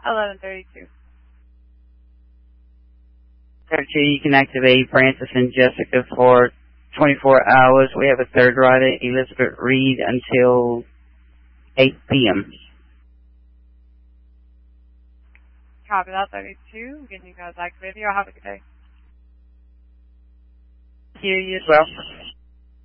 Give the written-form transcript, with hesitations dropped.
11:32. 32, you can activate Francis and Jessica for 24 hours. We have a third rider, Elizabeth Reed, until 8 p.m. Copy that, 32. Getting you guys activated. Y'all have a good day. You as well.